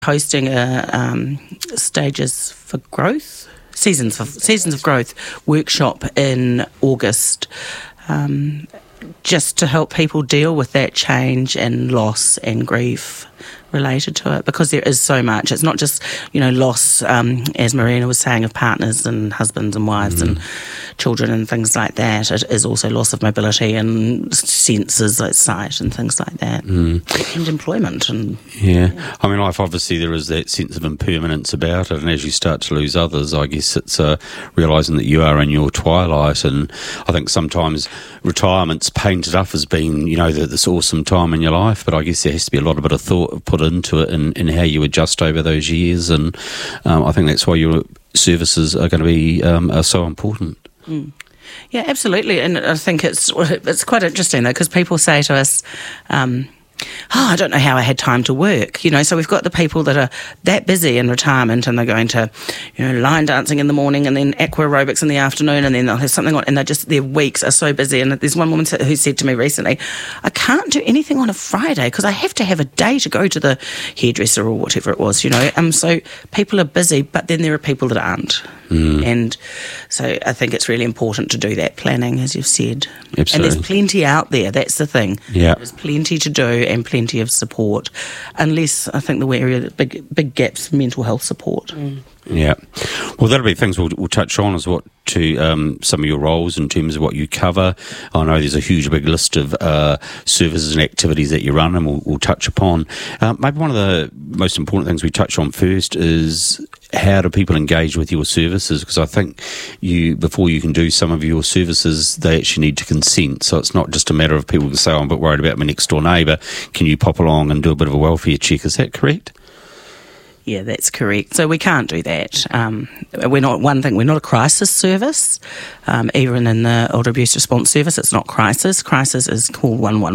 hosting a Stages for Growth, Seasons of Growth workshop in August, just to help people deal with that change and loss and grief related to it, because there is so much. It's not just, loss, as Marina was saying, of partners and husbands and wives and children and things like that. It is also loss of mobility and senses like sight and things like that, and employment. And I mean, life, obviously there is that sense of impermanence about it, and as you start to lose others, I guess it's realising that you are in your twilight. And I think sometimes retirement's painted up as being, this awesome time in your life, but I guess there has to be a lot of bit of thought put into it and how you adjust over those years, and I think that's why your services are going to be are so important. Yeah, absolutely. And I think it's quite interesting though, because people say to us, I don't know how I had time to work. So we've got the people that are that busy in retirement, and they're going to, line dancing in the morning and then aqua aerobics in the afternoon, and then they'll have something on, and their weeks are so busy. And there's one woman who said to me recently, I can't do anything on a Friday because I have to have a day to go to the hairdresser or whatever it was, So people are busy, but then there are people that aren't. And so I think it's really important to do that planning, as you've said. Absolutely. And there's plenty out there. That's the thing. Yeah. There's plenty to do and plenty of support, unless I think the area, big gaps, mental health support. Yeah. Well, that'll be things we'll touch on, as what to some of your roles in terms of what you cover. I know there's a huge big list of services and activities that you run, and we'll touch upon. Maybe one of the most important things we touch on first is how do people engage with your services? Because I think before you can do some of your services, they actually need to consent. So it's not just a matter of people can say, I'm a bit worried about my next door neighbour. Can you pop along and do a bit of a welfare check? Is that correct? Yeah, that's correct. So we can't do that. We're not a crisis service. Even in the Elder Abuse Response Service, it's not crisis. Crisis is called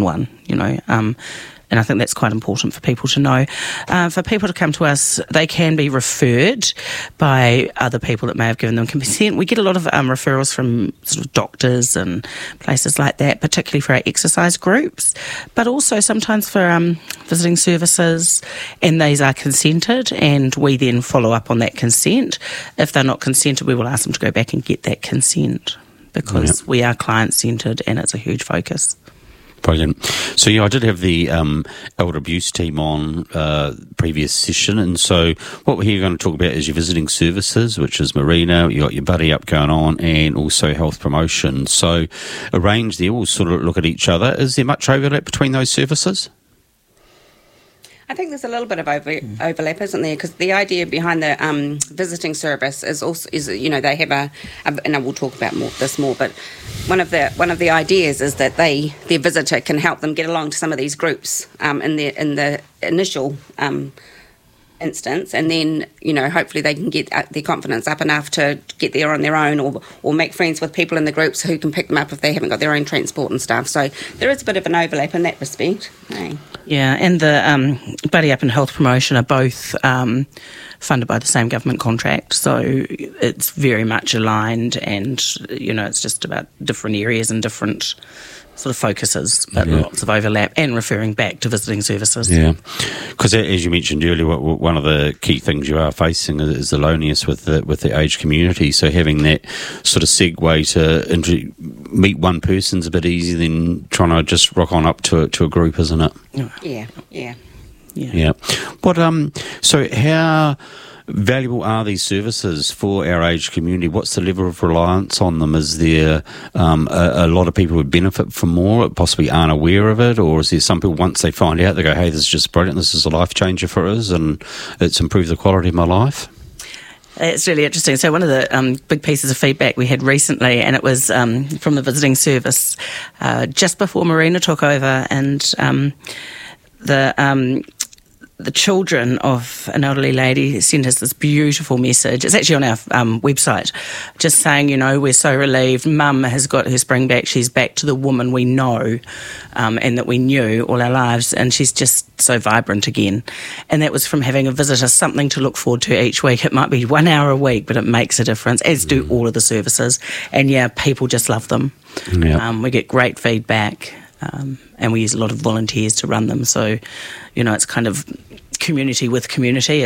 111, and I think that's quite important for people to know. For people to come to us, they can be referred by other people that may have given them consent. We get a lot of referrals from sort of doctors and places like that, particularly for our exercise groups, but also sometimes for visiting services, and these are consented, and we then follow up on that consent. If they're not consented, we will ask them to go back and get that consent, because we are client-centred and it's a huge focus. Brilliant. So, I did have the elder abuse team on previous session, and so what we're going to talk about is your visiting services, which is Marina, you got your Buddy Up going on, and also health promotion. So, arrange there, we'll sort of look at each other. Is there much overlap between those services? I think there's a little bit of overlap, isn't there? Because the idea behind the visiting service is they have and I will talk about this more. But one of the ideas is that their visitor can help them get along to some of these groups in the initial instance, and then hopefully they can get their confidence up enough to get there on their own, or make friends with people in the groups who can pick them up if they haven't got their own transport and stuff. So there is a bit of an overlap in that respect. Hey. Yeah, and the Buddy Up and health promotion are both funded by the same government contract, so it's very much aligned, and it's just about different areas and different sort of focuses, but lots of overlap, and referring back to visiting services. Yeah, because as you mentioned earlier, one of the key things you are facing is the loneliness with the aged community. So having that sort of segue to meet one person's a bit easier than trying to just rock on up to a group, isn't it? Yeah. What so how valuable are these services for our aged community? What's the level of reliance on them? Is there a lot of people who benefit from more, possibly aren't aware of it, or is there some people, once they find out, they go, hey, this is just brilliant, this is a life changer for us, and it's improved the quality of my life? It's really interesting. So one of the big pieces of feedback we had recently, and it was from the visiting service just before Marina took over, and the children of an elderly lady sent us this beautiful message. It's actually on our website, just saying, we're so relieved. Mum has got her spring back. She's back to the woman we know and that we knew all our lives, and she's just so vibrant again. And that was from having a visitor, something to look forward to each week. It might be 1 hour a week, but it makes a difference, as do all of the services. And, people just love them. Yep. We get great feedback. And we use a lot of volunteers to run them. So, it's kind of community with community.